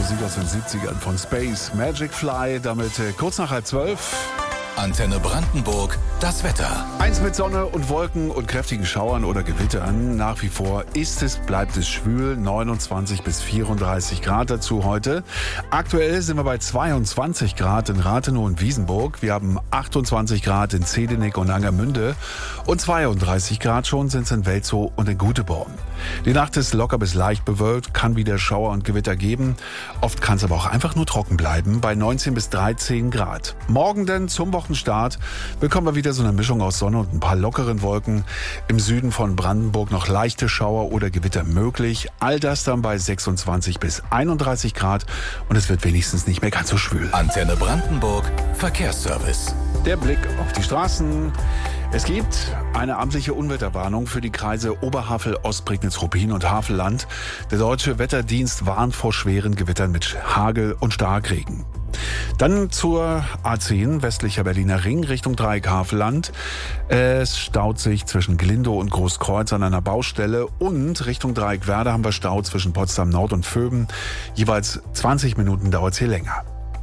Musik aus den 70ern von Space Magic Fly, damit kurz nach 11:30. Antenne Brandenburg, das Wetter. Eins mit Sonne und Wolken und kräftigen Schauern oder Gewittern. Nach wie vor bleibt es schwül, 29 bis 34 Grad dazu heute. Aktuell sind wir bei 22 Grad in Rathenow und Wiesenburg. Wir haben 28 Grad in Zedinek und Angermünde und 32 Grad schon sind es in Welzow und in Guteborn. Die Nacht ist locker bis leicht bewölkt, kann wieder Schauer und Gewitter geben. Oft kann es aber auch einfach nur trocken bleiben, bei 19 bis 13 Grad. Morgen denn zum Wochenstart bekommen wir wieder so eine Mischung aus Sonne und ein paar lockeren Wolken. Im Süden von Brandenburg noch leichte Schauer oder Gewitter möglich. All das dann bei 26 bis 31 Grad und es wird wenigstens nicht mehr ganz so schwül. Antenne Brandenburg, Verkehrsservice. Der Blick auf die Straßen. Es gibt eine amtliche Unwetterwarnung für die Kreise Oberhavel, Ostprignitz, Ruppin und Havelland. Der Deutsche Wetterdienst warnt vor schweren Gewittern mit Hagel und Starkregen. Dann zur A10, westlicher Berliner Ring, Richtung Dreieck Havelland. Es staut sich zwischen Glindow und Großkreuz an einer Baustelle und Richtung Dreieck Werder haben wir Stau zwischen Potsdam Nord und Vöben. Jeweils 20 Minuten dauert es hier länger.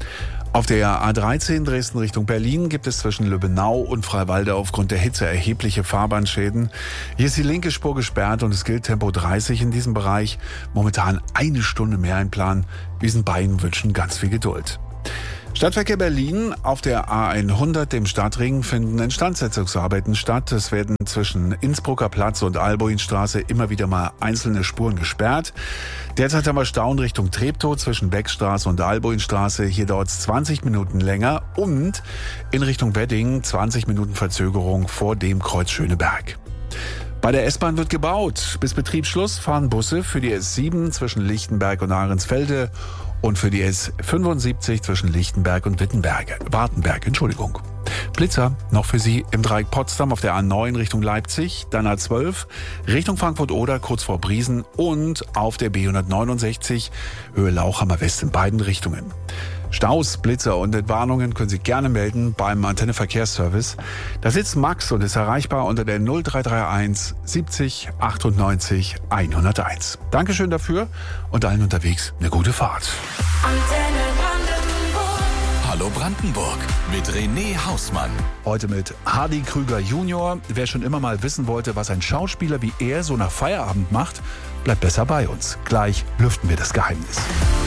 Auf der A13 Dresden Richtung Berlin gibt es zwischen Lübbenau und Freiwalde aufgrund der Hitze erhebliche Fahrbahnschäden. Hier ist die linke Spur gesperrt und es gilt Tempo 30 in diesem Bereich. Momentan eine Stunde mehr einplanen. Wir sind bei Ihnen, wünschen ganz viel Geduld. Stadtverkehr Berlin. Auf der A100, dem Stadtring, finden Instandsetzungsarbeiten statt. Es werden zwischen Innsbrucker Platz und Alboinstraße immer wieder mal einzelne Spuren gesperrt. Derzeit haben wir Stau in Richtung Treptow zwischen Beckstraße und Alboinstraße. Hier dauert es 20 Minuten länger. Und in Richtung Wedding 20 Minuten Verzögerung vor dem Kreuz Schöneberg. Bei der S-Bahn wird gebaut. Bis Betriebsschluss fahren Busse für die S7 zwischen Lichtenberg und Ahrensfelde und für die S75 zwischen Lichtenberg und Wartenberg. Blitzer noch für Sie im Dreieck Potsdam auf der A9 Richtung Leipzig, dann A12 Richtung Frankfurt-Oder kurz vor Briesen und auf der B169 Höhe Lauchhammer West in beiden Richtungen. Staus, Blitzer und Entwarnungen können Sie gerne melden beim Antenne Verkehrsservice. Da sitzt Max und ist erreichbar unter der 0331 70 98 101. Dankeschön dafür und allen unterwegs eine gute Fahrt. Antenne Brandenburg. Hallo Brandenburg mit René Hausmann. Heute mit Hardy Krüger Junior. Wer schon immer mal wissen wollte, was ein Schauspieler wie er so nach Feierabend macht, bleibt besser bei uns. Gleich lüften wir das Geheimnis.